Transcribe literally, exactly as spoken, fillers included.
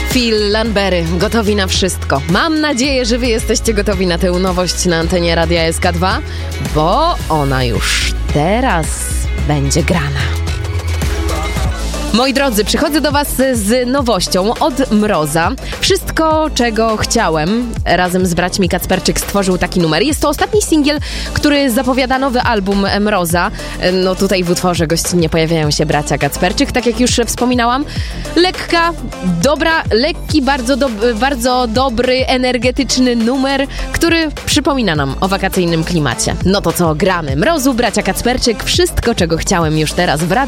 Phil Lanbery, gotowi na wszystko. Mam nadzieję, że wy jesteście gotowi na tę nowość na antenie Radia S K dwa, bo ona już teraz będzie grana. Moi drodzy, przychodzę do was z nowością od Mroza. Wszystko, czego chciałem. Razem z braćmi Kacperczyk stworzył taki numer. Jest to ostatni singiel, który zapowiada nowy album Mroza. No tutaj w utworze gościnnie pojawiają się bracia Kacperczyk, tak jak już wspominałam. Lekka, dobra, lekki, bardzo, do, bardzo dobry, energetyczny numer, który przypomina nam o wakacyjnym klimacie. No to co, gramy. Mrozu, bracia Kacperczyk, wszystko, czego chciałem już teraz w radiu.